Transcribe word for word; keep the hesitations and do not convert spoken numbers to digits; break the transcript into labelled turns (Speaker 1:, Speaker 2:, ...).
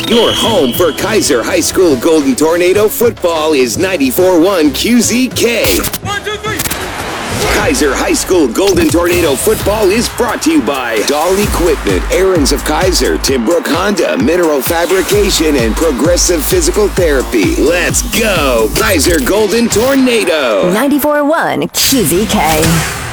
Speaker 1: Your home for Kaiser High School Golden Tornado football is ninety-four point one Q Z K.
Speaker 2: One, two, three.
Speaker 1: Kaiser High School Golden Tornado football is brought to you by Dahl Equipment, Aaron's of Kaiser, Timbrook Honda, Mineral Fabrication, and Progressive Physical Therapy. Let's go, Kaiser Golden Tornado.
Speaker 3: ninety-four point one Q Z K.